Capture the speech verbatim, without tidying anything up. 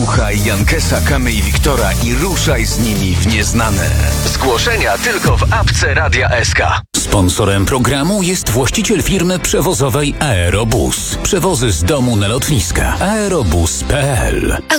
Słuchaj Jankesa, Kamy i Wiktora i ruszaj z nimi w nieznane. Zgłoszenia tylko w apce Radia S K. Sponsorem programu jest właściciel firmy przewozowej Aerobus. Przewozy z domu na lotniska. aerobus kropka p l